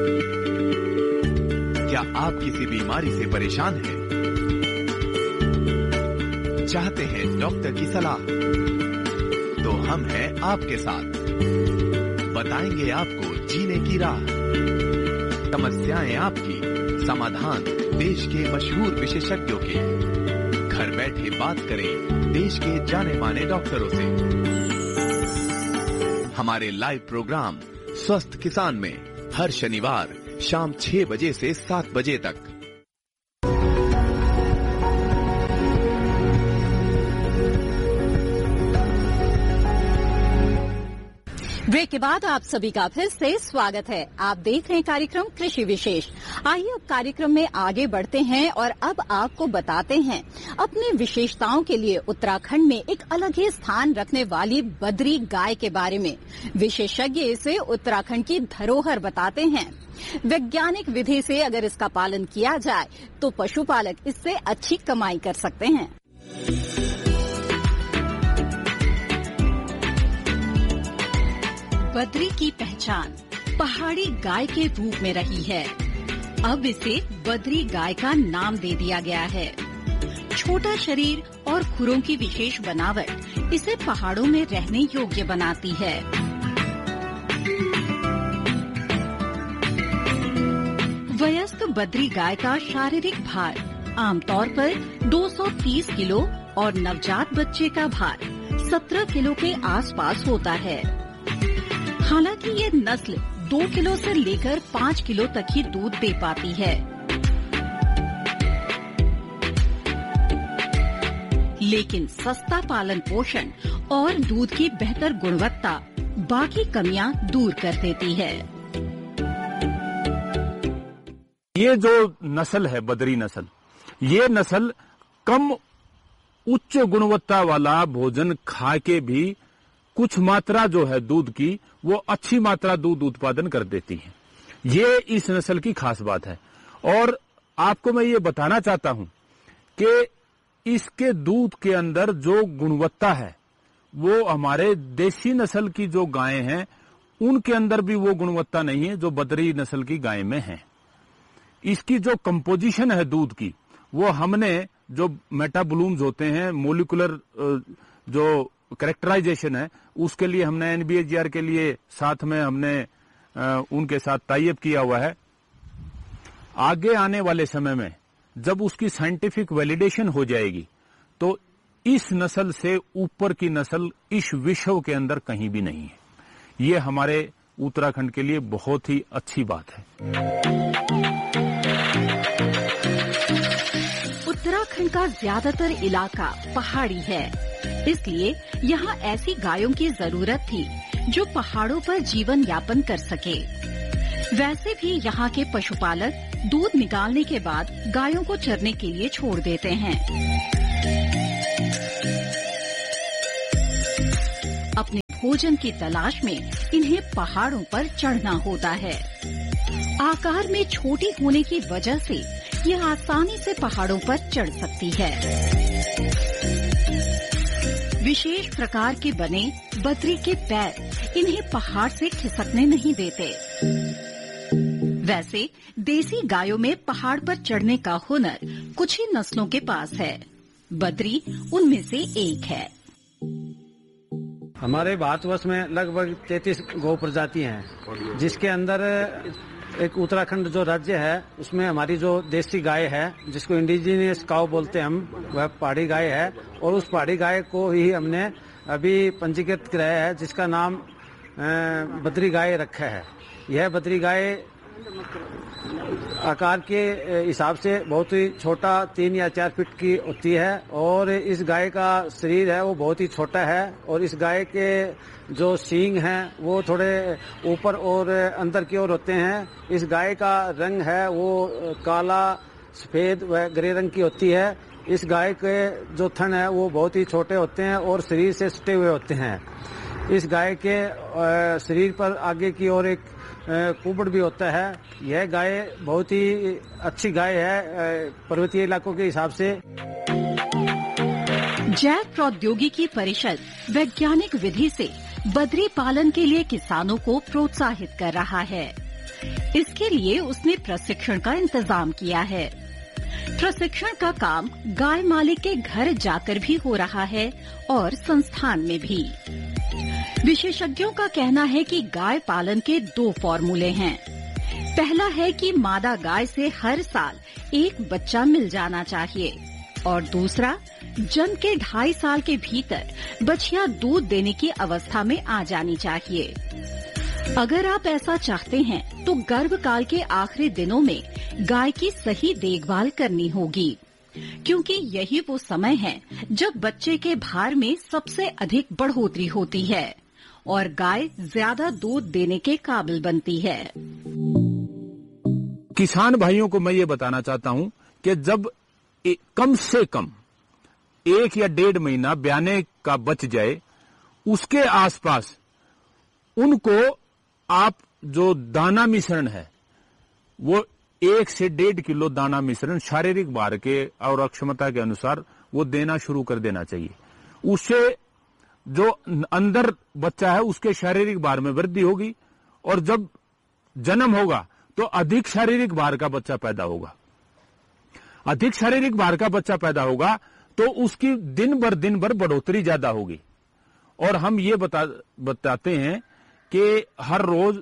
क्या आप किसी बीमारी से परेशान हैं? चाहते हैं डॉक्टर की सलाह? तो हम हैं आपके साथ। बताएंगे आपको जीने की राह। समस्याएं आपकी, समाधान देश के मशहूर विशेषज्ञों के। घर बैठे बात करें देश के जाने माने डॉक्टरों से। हमारे लाइव प्रोग्राम स्वस्थ किसान में हर शनिवार शाम 6 बजे से 7 बजे तक। ब्रेक के बाद आप सभी का फिर से स्वागत है। आप देख रहे हैं कार्यक्रम कृषि विशेष। आइए अब कार्यक्रम में आगे बढ़ते हैं और अब आपको बताते हैं अपनी विशेषताओं के लिए उत्तराखंड में एक अलग ही स्थान रखने वाली बद्री गाय के बारे में। विशेषज्ञ इसे उत्तराखंड की धरोहर बताते हैं। वैज्ञानिक विधि से अगर इसका पालन किया जाए तो पशुपालक इससे अच्छी कमाई कर सकते हैं। बद्री की पहचान पहाड़ी गाय के रूप में रही है। अब इसे बद्री गाय का नाम दे दिया गया है। छोटा शरीर और खुरों की विशेष बनावट इसे पहाड़ों में रहने योग्य बनाती है। वयस्क बद्री गाय का शारीरिक भार आमतौर पर 230 किलो और नवजात बच्चे का भार 17 किलो के आसपास होता है। हालांकि ये नस्ल 2 किलो से लेकर 5 किलो तक ही दूध दे पाती है। लेकिन सस्ता पालन पोषण और दूध की बेहतर गुणवत्ता बाकी कमियां दूर कर देती है। ये जो नस्ल है बद्री नस्ल, ये नस्ल कम उच्च गुणवत्ता वाला भोजन खा के भी कुछ मात्रा जो है दूध की वो अच्छी मात्रा दूध उत्पादन कर देती है। ये इस नस्ल की खास बात है। और आपको मैं ये बताना चाहता हूं कि इसके दूध के अंदर जो गुणवत्ता है वो हमारे देसी नस्ल की जो गायें हैं उनके अंदर भी वो गुणवत्ता नहीं है जो बद्री नस्ल की गाय में है। इसकी जो कंपोजिशन है दूध की, वो हमने जो मेटाबोलूम्स होते हैं, मोलिकुलर जो कैरेक्टराइजेशन है, उसके लिए हमने एनबीएचआर के लिए साथ में हमने उनके साथ टाई अप किया हुआ है। आगे आने वाले समय में जब उसकी साइंटिफिक वैलिडेशन हो जाएगी तो इस नस्ल से ऊपर की नस्ल इस विश्व के अंदर कहीं भी नहीं है। ये हमारे उत्तराखंड के लिए बहुत ही अच्छी बात है। उत्तराखंड का ज्यादातर इलाका पहाड़ी है, इसलिए यहाँ ऐसी गायों की जरूरत थी जो पहाड़ों पर जीवन यापन कर सके। वैसे भी यहाँ के पशुपालक दूध निकालने के बाद गायों को चरने के लिए छोड़ देते हैं। अपने भोजन की तलाश में इन्हें पहाड़ों पर चढ़ना होता है। आकार में छोटी होने की वजह से यह आसानी से पहाड़ों पर चढ़ सकती है। विशेष प्रकार के बने बद्री के पैर इन्हें पहाड़ से खिसकने नहीं देते। वैसे देसी गायों में पहाड़ पर चढ़ने का हुनर कुछ ही नस्लों के पास है। बद्री उनमें से एक है। हमारे भारतवर्ष में लगभग 33 गौ प्रजाति हैं, जिसके अंदर एक उत्तराखंड जो राज्य है उसमें हमारी जो देसी गाय है जिसको इंडिजिनियस काउ बोलते हैं हम, वह पहाड़ी गाय है। और उस पहाड़ी गाय को ही हमने अभी पंजीकृत कराया है, जिसका नाम बद्री गाय रखा है। यह बद्री गाय आकार के हिसाब से बहुत ही छोटा 3 या 4 फीट की होती है और इस गाय का शरीर है वो बहुत ही छोटा है। और इस गाय के जो सींग हैं वो थोड़े ऊपर और अंदर की ओर होते हैं। इस गाय का रंग है वो काला, सफेद व ग्रे रंग की होती है। इस गाय के जो थन है वो बहुत ही छोटे होते हैं और शरीर से सटे हुए होते हैं। इस गाय के शरीर पर आगे की ओर एक कुबड़ भी होता है। यह गाय बहुत ही अच्छी गाय है पर्वतीय इलाकों के हिसाब से। जैव प्रौद्योगिकी परिषद वैज्ञानिक विधि से बद्री पालन के लिए किसानों को प्रोत्साहित कर रहा है। इसके लिए उसने प्रशिक्षण का इंतजाम किया है। प्रशिक्षण का काम गाय मालिक के घर जाकर भी हो रहा है और संस्थान में भी। विशेषज्ञों का कहना है कि गाय पालन के 2 फॉर्मूले हैं। पहला है कि मादा गाय से हर साल एक बच्चा मिल जाना चाहिए और दूसरा जन्म के 2.5 साल के भीतर बछिया दूध देने की अवस्था में आ जानी चाहिए। अगर आप ऐसा चाहते हैं तो गर्भकाल के आखिरी दिनों में गाय की सही देखभाल करनी होगी, क्योंकि यही वो समय है जब बच्चे के भार में सबसे अधिक बढ़ोतरी होती है और गाय ज्यादा दूध देने के काबिल बनती है। किसान भाइयों को मैं ये बताना चाहता हूं कि जब कम से कम 1 या 1.5 महीना ब्याने का बच जाए, उसके आसपास उनको आप जो दाना मिश्रण है वो 1 से 1.5 किलो दाना मिश्रण शारीरिक भार के और अक्षमता के अनुसार वो देना शुरू कर देना चाहिए। उससे जो अंदर बच्चा है उसके शारीरिक भार में वृद्धि होगी और जब जन्म होगा तो अधिक शारीरिक भार का बच्चा पैदा होगा। अधिक शारीरिक भार का बच्चा पैदा होगा तो उसकी दिन भर बढ़ोतरी ज्यादा होगी। और हम ये बताते हैं कि हर रोज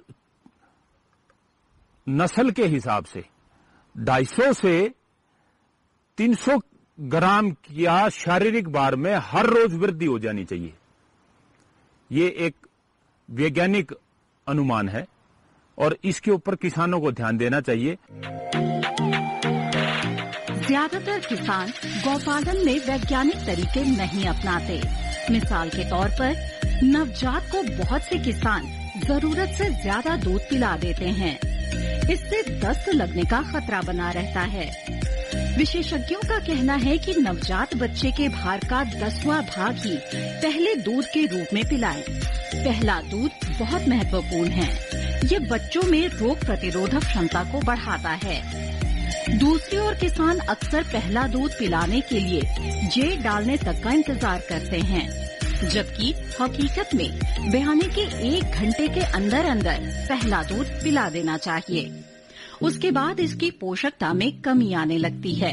नस्ल के हिसाब से 250 से 300 ग्राम या शारीरिक भार में हर रोज वृद्धि हो जानी चाहिए। ये एक वैज्ञानिक अनुमान है और इसके ऊपर किसानों को ध्यान देना चाहिए। ज्यादातर किसान गौपालन में वैज्ञानिक तरीके नहीं अपनाते। मिसाल के तौर पर नवजात को बहुत से किसान जरूरत से ज्यादा दूध पिला देते हैं। इससे दस्त लगने का खतरा बना रहता है। विशेषज्ञों का कहना है कि नवजात बच्चे के भार का 10वां भाग ही पहले दूध के रूप में पिलाएं। पहला दूध बहुत महत्वपूर्ण है। ये बच्चों में रोग प्रतिरोधक क्षमता को बढ़ाता है। दूसरी ओर किसान अक्सर पहला दूध पिलाने के लिए जेड डालने तक का इंतजार करते हैं, जबकि हकीकत में बहाने के 1 घंटे के अंदर अंदर पहला दूध पिला देना चाहिए। उसके बाद इसकी पोषकता में कमी आने लगती है।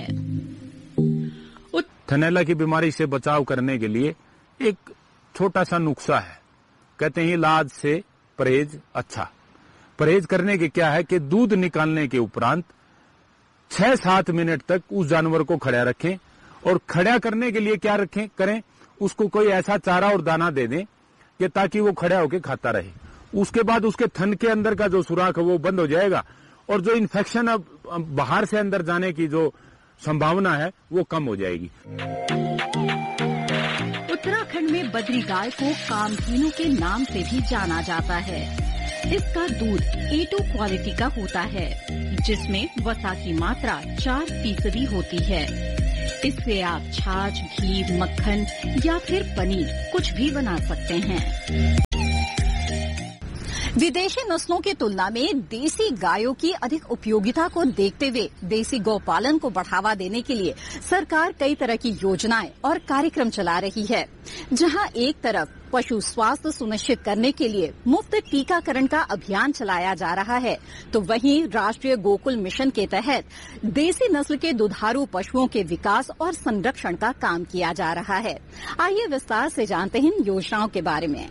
थनैला की बीमारी से बचाव करने के लिए एक छोटा सा नुस्खा है। कहते हैं इलाज से परहेज अच्छा। परहेज करने के क्या है कि दूध निकालने के उपरांत 6-7 मिनट तक उस जानवर को खड़ा रखें और खड़ा करने के लिए क्या करें, उसको कोई ऐसा चारा और दाना दे दें कि ताकि वो खड़ा होकर खाता रहे। उसके बाद उसके थन के अंदर का जो सुराख है वो बंद हो जाएगा और जो इन्फेक्शन अब बाहर से अंदर जाने की जो संभावना है वो कम हो जाएगी। उत्तराखंड में बद्री गाय को कामधेनु के नाम से भी जाना जाता है। इसका दूध A2 क्वालिटी का होता है, जिसमें वसा की मात्रा 4% होती है। इससे आप छाछ, घी, मक्खन या फिर पनीर कुछ भी बना सकते हैं। विदेशी नस्लों की तुलना में देसी गायों की अधिक उपयोगिता को देखते हुए देसी गौपालन को बढ़ावा देने के लिए सरकार कई तरह की योजनाएं और कार्यक्रम चला रही है। जहां एक तरफ पशु स्वास्थ्य सुनिश्चित करने के लिए मुफ्त टीकाकरण का अभियान चलाया जा रहा है, तो वहीं राष्ट्रीय गोकुल मिशन के तहत देसी नस्ल के दुधारू पशुओं के विकास और संरक्षण का काम किया जा रहा है। आइए विस्तार से जानते हैं इन योजनाओं के बारे में।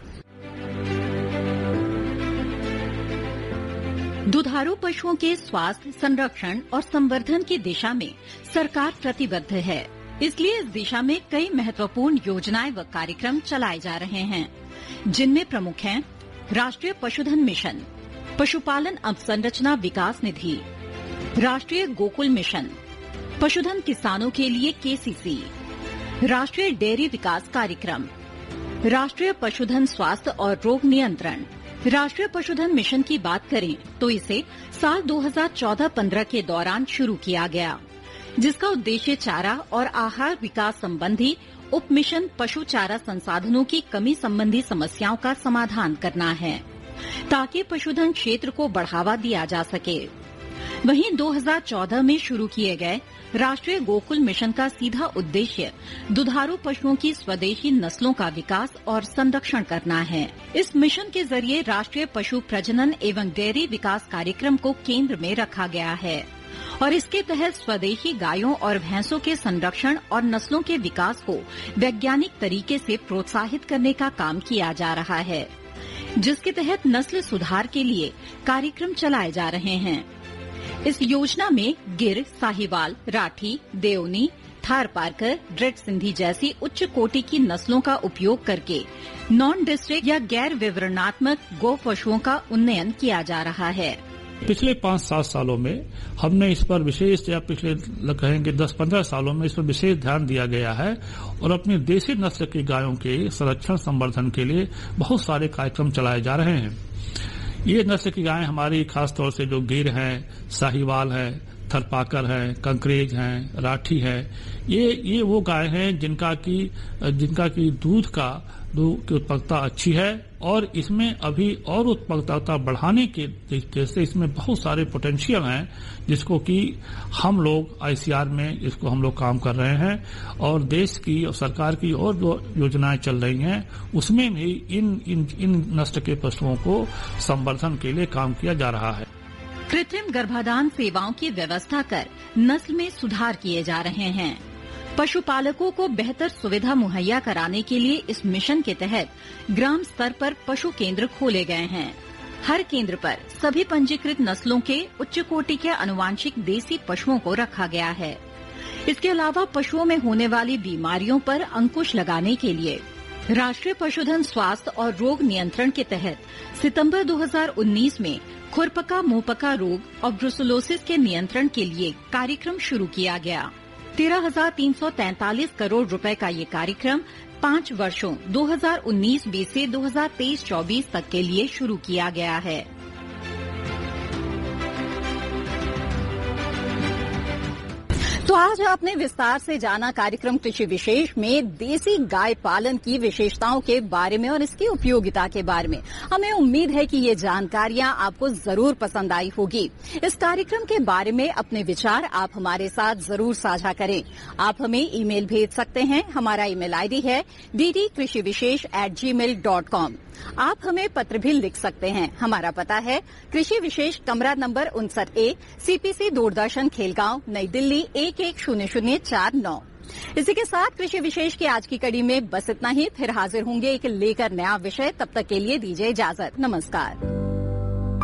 दुधारू पशुओं के स्वास्थ्य, संरक्षण और संवर्धन की दिशा में सरकार प्रतिबद्ध है। इसलिए इस दिशा में कई महत्वपूर्ण योजनाएं व कार्यक्रम चलाए जा रहे हैं, जिनमें प्रमुख हैं राष्ट्रीय पशुधन मिशन, पशुपालन अवसंरचना विकास निधि, राष्ट्रीय गोकुल मिशन, पशुधन किसानों के लिए KCC, राष्ट्रीय डेयरी विकास कार्यक्रम, राष्ट्रीय पशुधन स्वास्थ्य और रोग नियंत्रण। राष्ट्रीय पशुधन मिशन की बात करें तो इसे साल 2014-15 के दौरान शुरू किया गया, जिसका उद्देश्य चारा और आहार विकास संबंधी उप मिशन पशु चारा संसाधनों की कमी संबंधी समस्याओं का समाधान करना है, ताकि पशुधन क्षेत्र को बढ़ावा दिया जा सके। वहीं 2014 में शुरू किए गए राष्ट्रीय गोकुल मिशन का सीधा उद्देश्य दुधारू पशुओं की स्वदेशी नस्लों का विकास और संरक्षण करना है। इस मिशन के जरिए राष्ट्रीय पशु प्रजनन एवं डेयरी विकास कार्यक्रम को केंद्र में रखा गया है और इसके तहत स्वदेशी गायों और भैंसों के संरक्षण और नस्लों के विकास को वैज्ञानिक तरीके से प्रोत्साहित करने का काम किया जा रहा है, जिसके तहत नस्ल सुधार के लिए कार्यक्रम चलाए जा रहे हैं। इस योजना में गिर, साहिवाल, राठी, देओनी, थारपारकर, रेड सिंधी जैसी उच्च कोटि की नस्लों का उपयोग करके नॉन डिस्ट्रिक्ट या गैर विवरणात्मक गौ पशुओं का उन्नयन किया जा रहा है। पिछले 5-7 सालों में हमने इस पर विशेष, या पिछले कहेंगे 10-15 सालों में इस पर विशेष ध्यान दिया गया है और अपनी देसी नस्ल की गायों के संरक्षण संवर्धन के लिए बहुत सारे कार्यक्रम चलाए जा रहे हैं। ये नस्ल की गायें हमारी खासतौर से जो गिर हैं, साहिवाल है, थरपाकर है, कंकरेज हैं, राठी है, ये वो गाय हैं जिनका की दूध की उत्पादकता अच्छी है और इसमें अभी और उत्पादकता बढ़ाने के जैसे इसमें बहुत सारे पोटेंशियल हैं, जिसको कि हम लोग आईसीआर में इसको हम लोग काम कर रहे हैं और देश की और सरकार की और जो योजनाएं चल रही हैं उसमें भी इन नस्ल के पशुओं को संवर्धन के लिए काम किया जा रहा है। कृत्रिम गर्भाधान सेवाओं की व्यवस्था कर नस्ल में सुधार किए जा रहे हैं। पशुपालकों को बेहतर सुविधा मुहैया कराने के लिए इस मिशन के तहत ग्राम स्तर पर पशु केंद्र खोले गए हैं। हर केंद्र पर सभी पंजीकृत नस्लों के उच्च कोटि के आनुवांशिक देसी पशुओं को रखा गया है। इसके अलावा पशुओं में होने वाली बीमारियों पर अंकुश लगाने के लिए राष्ट्रीय पशुधन स्वास्थ्य और रोग नियंत्रण के तहत सितंबर 2019 में खुरपका मुंहपका रोग और ब्रुसेलोसिस के नियंत्रण के लिए कार्यक्रम शुरू किया गया। 13,343 करोड़ रुपए का ये कार्यक्रम 5 वर्षों 2019-20 से 2023-24 तक के लिए शुरू किया गया है। तो आज आपने विस्तार से जाना कार्यक्रम कृषि विशेष में देसी गाय पालन की विशेषताओं के बारे में और इसकी उपयोगिता के बारे में। हमें उम्मीद है कि ये जानकारियां आपको जरूर पसंद आई होगी। इस कार्यक्रम के बारे में अपने विचार आप हमारे साथ जरूर साझा करें। आप हमें ईमेल भेज सकते हैं। हमारा ईमेल आईडी है ddkrishivisheshe@gmail.com। आप हमें पत्र भी लिख सकते हैं। हमारा पता है कृषि विशेष, कमरा number 59A, CPC Doordarshan Khelgaon, नई दिल्ली 110049। इसी के साथ कृषि विशेष की आज की कड़ी में बस इतना ही। फिर हाजिर होंगे एक लेकर नया विषय। तब तक के लिए दीजिए इजाजत। नमस्कार।